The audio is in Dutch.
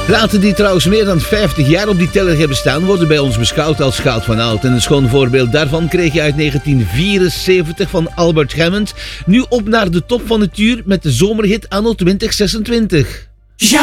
Platen die trouwens meer dan 50 jaar op die teller hebben staan, worden bij ons beschouwd als goud van oud. En een schoon voorbeeld daarvan kreeg je uit 1974 van Albert Hammond. Nu op naar de top van het uur met de zomerhit anno 2026.